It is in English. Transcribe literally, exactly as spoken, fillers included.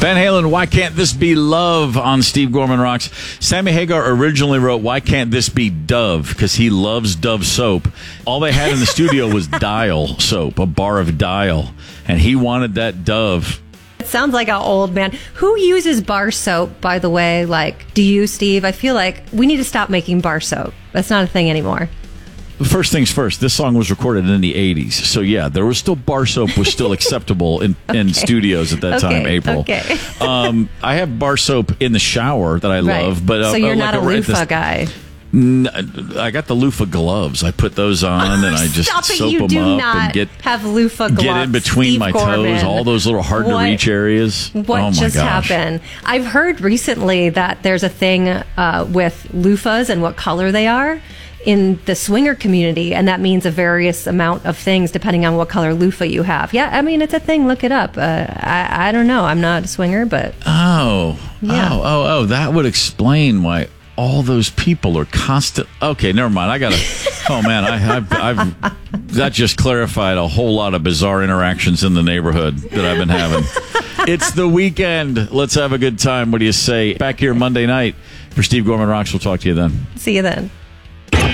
Van Halen, Why Can't This Be Love on Steve Gorman Rocks. Sammy Hagar originally wrote, Why Can't This Be Dove? Because he loves Dove soap. All they had in the studio was Dial soap, a bar of Dial. And he wanted that Dove. It sounds like an old man. Who uses bar soap, by the way? Like, do you, Steve? I feel like we need to stop making bar soap. That's not a thing anymore. First things first, this song was recorded in the eighties. So, yeah, there was still bar soap was still acceptable in, okay. in studios at that okay. time, April. Okay. um, I have bar soap in the shower that I right. love. But uh, So you're uh, not like a a, loofah guy. N- I got the loofah gloves. I put those on and I just Stop it. soap You them do up not and get, have loofah gloves. get in between Steve my Gorman. toes, all those little hard what, to reach areas. What oh my just gosh. happened? I've heard recently that there's a thing uh, with loofahs and what color they are in the swinger community, and that means a various amount of things depending on what color loofah you have. Yeah, I mean, it's a thing. Look it up. Uh, I, I don't know. I'm not a swinger, but... Oh. Yeah. Oh, oh, oh. That would explain why all those people are constant... Okay, never mind. I got to... Oh, man. I, I've, I've... That just clarified a whole lot of bizarre interactions in the neighborhood that I've been having. It's the weekend. Let's have a good time. What do you say? Back here Monday night for Steve Gorman Rocks. We'll talk to you then. See you then.